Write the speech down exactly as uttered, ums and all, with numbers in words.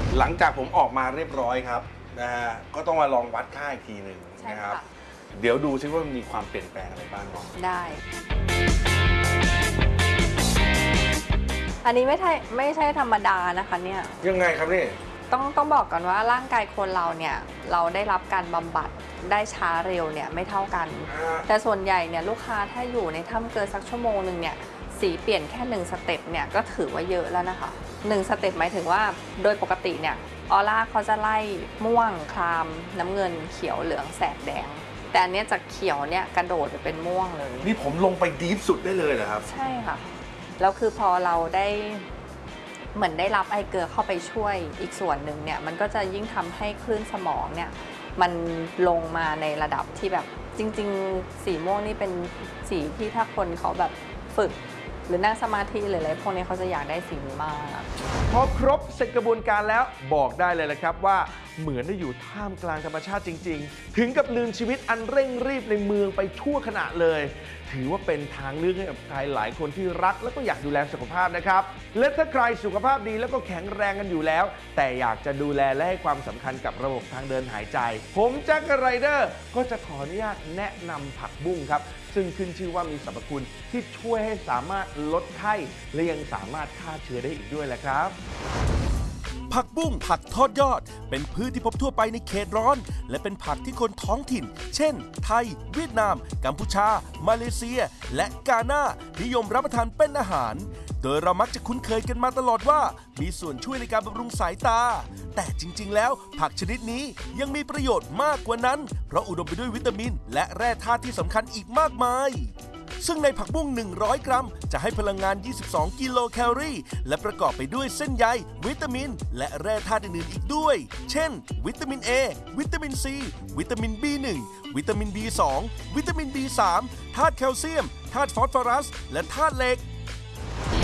หลังจากผมออกมาเรียบร้อยครับนะฮะก็ต้องมาลองวัดค่าอีกทีหนึ่งนะครับเดี๋ยวดูซิว่ามันมีความเปลี่ยนแปลงอะไรบ้างเนาะได้อันนี้ไม่ใช่ไม่ใช่ธรรมดานะคะเนี่ยยังไงครับนี่ต้องต้องบอกก่อนว่าร่างกายคนเราเนี่ยเราได้รับการบำบัดได้ช้าเร็วเนี่ยไม่เท่ากันแต่ส่วนใหญ่เนี่ยลูกค้าถ้าอยู่ในถ้ำเกินสักชั่วโมงหนึ่งเนี่ยสีเปลี่ยนแค่หนึ่งสเต็ปเนี่ยก็ถือว่าเยอะแล้วนะคะหนึ่งสเต็ปหมายถึงว่าโดยปกติเนี่ยออร่าเขาจะไล่ม่วงครามน้ำเงินเขียวเหลืองแสดแดงแต่อันนี้จากเขียวเนี่ยกระโดดไปเป็นม่วงเลยนี่ผมลงไปดีฟสุดได้เลยเหรอครับใช่ค่ะแล้วคือพอเราได้เหมือนได้รับไอเกลือเข้าไปช่วยอีกส่วนหนึ่งเนี่ยมันก็จะยิ่งทำให้คลื่นสมองเนี่ยมันลงมาในระดับที่แบบจริงๆสีม่วงนี่เป็นสีที่ถ้าคนเขาแบบฝึกหรือนั่งสมาธิหรืออะไรพวกนี้เขาจะอยากได้สีนี้มากพอครบเสร็จกระบวนการแล้วบอกได้เลยละครับว่าเหมือนได้อยู่ท่ามกลางธรรมชาติจริงๆถึงกับลืมชีวิตอันเร่งรีบในเมืองไปชั่วขณะเลยถือว่าเป็นทางเลือกให้กับใครหลายคนที่รักและก็อยากดูแลสุขภาพนะครับและถ้าใครสุขภาพดีแล้วก็แข็งแรงกันอยู่แล้วแต่อยากจะดูแลและให้ความสำคัญกับระบบทางเดินหายใจผมแจ็คไรเดอร์ก็จะขออนุญาตแนะนำผักบุ้งครับซึ่งขึ้นชื่อว่ามีสรรพคุณที่ช่วยให้สามารถลดไข้และยังสามารถฆ่าเชื้อได้อีกด้วยแหละครับผักบุ้งผักทอดยอดเป็นพืชที่พบทั่วไปในเขตร้อนและเป็นผักที่คนท้องถิ่นเช่นไทยเวียดนามกัมพูชามาเลเซียและกาน่านิยมรับประทานเป็นอาหารโดยเรามักจะคุ้นเคยกันมาตลอดว่ามีส่วนช่วยในการบำรุงสายตาแต่จริงๆแล้วผักชนิดนี้ยังมีประโยชน์มากกว่านั้นเพราะอุดมไปด้วยวิตามินและแร่ธาตุที่สำคัญอีกมากมายซึ่งในผักบุ้งหนึ่งร้อยกรัมจะให้พลังงานยี่สิบสองกิโลแคลอรี่และประกอบไปด้วยเส้นใยวิตามินและแร่ธาตุอื่นๆอีกด้วยเช่นวิตามิน A วิตามิน C วิตามิน บี หนึ่ง วิตามิน บี สอง วิตามิน บี สาม ธาตุแคลเซียมธาตุฟอสฟอรัสและธาตุเหล็ก